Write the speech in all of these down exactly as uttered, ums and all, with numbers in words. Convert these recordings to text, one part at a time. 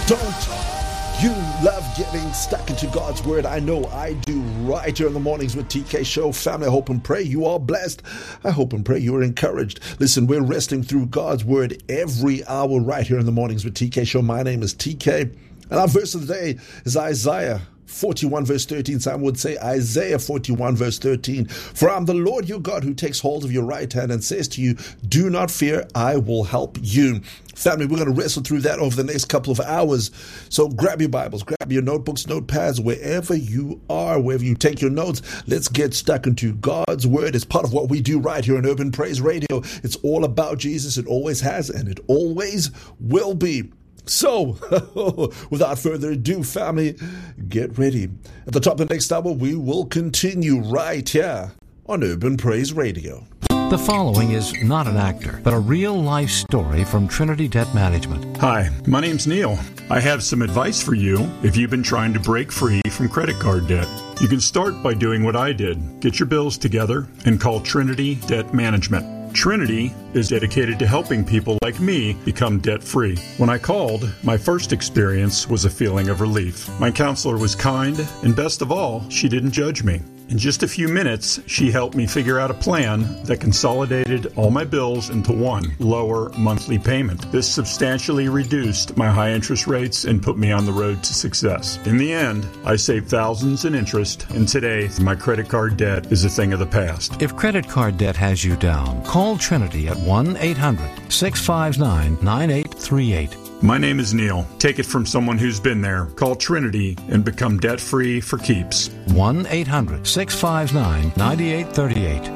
Don't you love getting stuck into God's Word? I know I do, right here in the mornings with T K Show. Family, I hope and pray you are blessed. I hope and pray you are encouraged. Listen, we're wrestling through God's Word every hour right here in the mornings with T K Show. My name is T K, and our verse of the day is Isaiah forty-one verse thirteen. Some would say Isaiah forty-one verse thirteen. For I'm the Lord your God who takes hold of your right hand and says to you, do not fear, I will help you. Family, we're going to wrestle through that over the next couple of hours. So grab your Bibles, grab your notebooks, notepads, wherever you are, wherever you take your notes. Let's get stuck into God's Word. It's part of what we do right here on Urban Praise Radio. It's all about Jesus. It always has, and it always will be. So, without further ado, family, get ready. At the top of the next hour, we will continue right here on Urban Praise Radio. The following is not an actor, but a real-life story from Trinity Debt Management. Hi, my name's Neil. I have some advice for you if you've been trying to break free from credit card debt. You can start by doing what I did. Get your bills together and call Trinity Debt Management. Trinity is dedicated to helping people like me become debt-free. When I called, my first experience was a feeling of relief. My counselor was kind, and best of all, she didn't judge me. In just a few minutes, she helped me figure out a plan that consolidated all my bills into one lower monthly payment. This substantially reduced my high interest rates and put me on the road to success. In the end, I saved thousands in interest, and today, my credit card debt is a thing of the past. If credit card debt has you down, call Trinity at one eight hundred six five nine nine eight three eight. My name is Neil. Take it from someone who's been there. Call Trinity and become debt-free for keeps. one eight hundred six five nine nine eight three eight.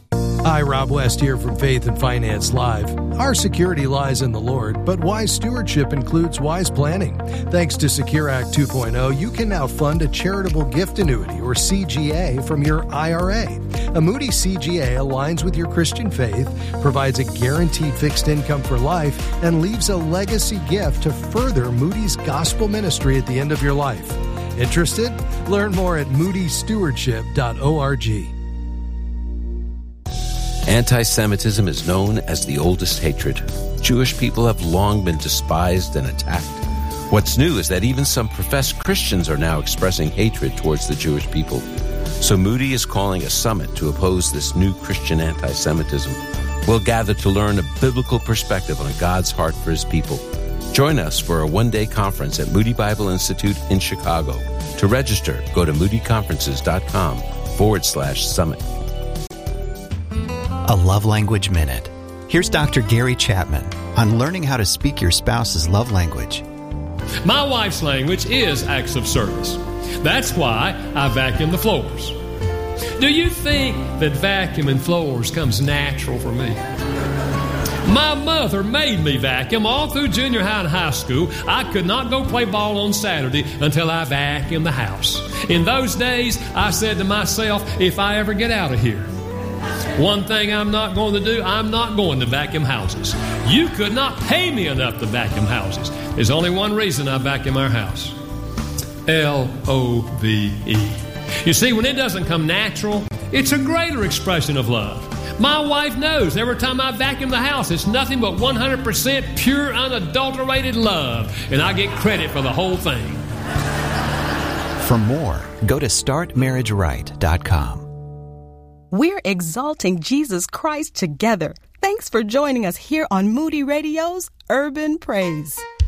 Hi, Rob West here from Faith and Finance Live. Our security lies in the Lord, but wise stewardship includes wise planning. Thanks to Secure Act two point oh, you can now fund a charitable gift annuity, or C G A, from your I R A. A Moody C G A aligns with your Christian faith, provides a guaranteed fixed income for life, and leaves a legacy gift to further Moody's gospel ministry at the end of your life. Interested? Learn more at moody stewardship dot org. Anti-Semitism is known as the oldest hatred. Jewish people have long been despised and attacked. What's new is that even some professed Christians are now expressing hatred towards the Jewish people. So Moody is calling a summit to oppose this new Christian anti-Semitism. We'll gather to learn a biblical perspective on God's heart for his people. Join us for a one-day conference at Moody Bible Institute in Chicago. To register, go to moody conferences dot com forward slash summit. A Love Language Minute. Here's Doctor Gary Chapman on learning how to speak your spouse's love language. My wife's language is acts of service. That's why I vacuum the floors. Do you think that vacuuming floors comes natural for me? My mother made me vacuum all through junior high and high school. I could not go play ball on Saturday until I vacuumed the house. In those days, I said to myself, if I ever get out of here, one thing I'm not going to do, I'm not going to vacuum houses. You could not pay me enough to vacuum houses. There's only one reason I vacuum our house. L O V E. You see, when it doesn't come natural, it's a greater expression of love. My wife knows every time I vacuum the house, it's nothing but one hundred percent pure, unadulterated love. And I get credit for the whole thing. For more, go to start marriage right dot com. We're exalting Jesus Christ together. Thanks for joining us here on Moody Radio's Urban Praise.